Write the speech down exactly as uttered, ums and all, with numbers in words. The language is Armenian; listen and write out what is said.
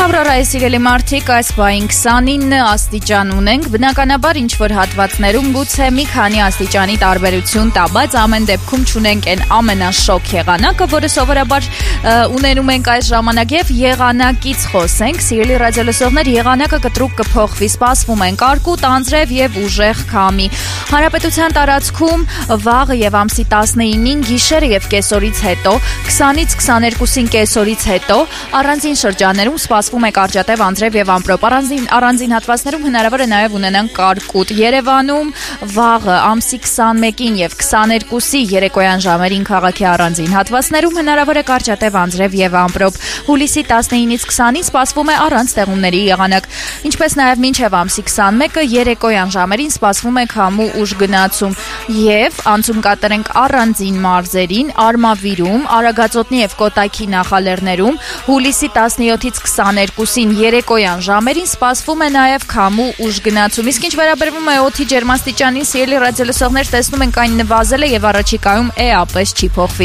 Ավրորայի սիրելի մարդիկ, այս բային քսանինը աստիճան ունենք, բնականաբար ինչ-որ հատվածներում գուցե մի քանի աստիճանի տարբերություն տա, բայց ամեն դեպքում չունենք այն ամենաշոկ եղանակը, որը սովորաբար ունենում ենք այս ժամանակ, եւ եղանակից խոսենք, սիրելի ռադիոլսողներ, եղանակը կտրուկ կփոխվի, սպասվում են կարկուտ, անձրև եւ ուժեղ քամի։ Հանրապետության տարածքում վաղը եւ ամսի տասնինին գիշերը եւ կեսօրից հետո, քսանից քսաներկուսին կեսօրից հետո առանձին շրջաններում սպասվում է կարճատև անձրև եւ ամպրոպ։ Առանձին առանձին հատվածներում հնարավոր է նաեւ ունենան կարկուտ։ Երևանում վաղը ամսի քսանմեկին եւ քսաներկուսի երեկոյան ժամերին քաղաքի առանձին հատվածներում հնարավոր է կարճատև անձրև եւ ամպրոպ։ Հուլիսի տասնինից քսանին սպասվում է առանց ստեղումների եղանակ, ինչպես նաեւ մինչեւ ամսի քսանմեկը երեկոյան ժամերին սպասվում է քամու ուժ գնացում եւ անցում կատարենք առանձին մարզերին, Արմավիրում, Արագածոտնի եւ Կոտայքի նախալեռներում, հուլիսի տասնյոթից քսաներկուսին երեկոյան ժամերին սպասվում է նաեւ քամու ուժ գնացում։ Իսկ ինչ վերաբերվում է օդի ջերմաստիճանին, սիրելի ռադիոլսողներ, տեսնում ենք այն նվազել է եւ առաջիկայում էապես չի փոխվի։